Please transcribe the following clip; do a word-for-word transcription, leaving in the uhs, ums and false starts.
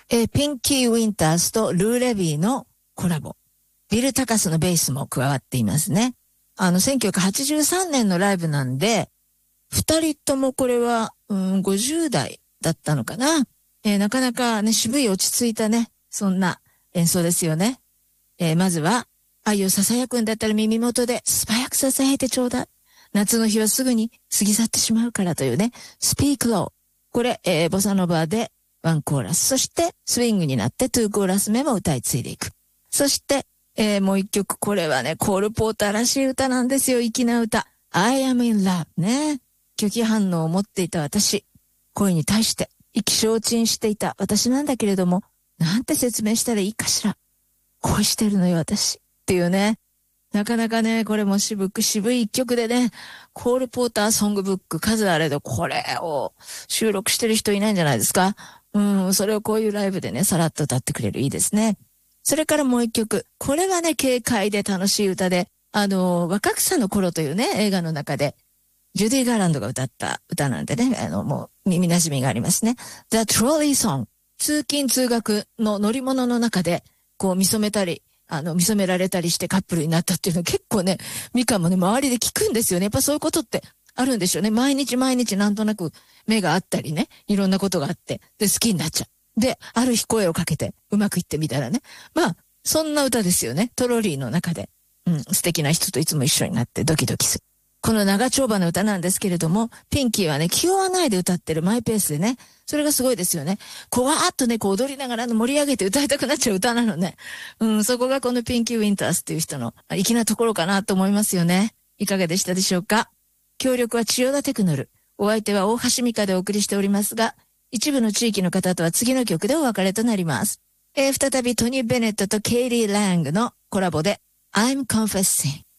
えー、ピンキー・ウィンタースとルー・レビーのコラボ。ビル・タカスのベースも加わっていますね。あの、せんきゅうひゃくはちじゅうさんねんのライブなんで、二人ともこれは、うん、ごじゅう代だったのかな。えー、なかなかね、渋い落ち着いたね、そんな演奏ですよね。えー、まずは、愛を囁くんだったら耳元で素早く囁いてちょうだい。夏の日はすぐに過ぎ去ってしまうからというね、スピークロー。これ、えー、ボサノバでワンコーラス。そして、スイングになってトゥーコーラス目も歌い継いでいく。そして、えー、もう一曲、これはね、コール・ポーターらしい歌なんですよ、粋な歌。I am in love ね。拒否反応を持っていた私。恋に対して意気消沈していた私なんだけれども、なんて説明したらいいかしら。恋してるのよ、私。っていうね。なかなかね、これも渋く渋い一曲でね、コール・ポーターソングブック、数あれど、これを収録してる人いないんじゃないですか。うん、それをこういうライブでね、さらっと歌ってくれる。いいですね。それからもう一曲。これはね、軽快で楽しい歌で、あの、若草の頃というね、映画の中で、ジュディ・ガーランドが歌った歌なんでね、あの、もう耳馴染みがありますね。The Trolley Song。通勤通学の乗り物の中で、こう見初めたり、あの、見初められたりしてカップルになったっていうの結構ね、ミカもね、周りで聞くんですよね。やっぱそういうことってあるんでしょうね。毎日毎日なんとなく目があったりね、いろんなことがあって、で、好きになっちゃう。で、ある日声をかけてうまくいってみたらね。まあ、そんな歌ですよね。トロリーの中で。うん、素敵な人といつも一緒になってドキドキする。この長丁場の歌なんですけれども、ピンキーはね、気負わないで歌ってるマイペースでね、それがすごいですよね。こうわーっとね、こう踊りながら盛り上げて歌いたくなっちゃう歌なのね。うん、そこがこのピンキー・ウィンタースっていう人の粋なところかなと思いますよね。いかがでしたでしょうか。協力は千代田テクノル。お相手は大橋美香でお送りしておりますが、一部の地域の方とは次の曲でお別れとなります。えー、再びトニー・ベネットとケイリー・ラングのコラボで I'm Confessing。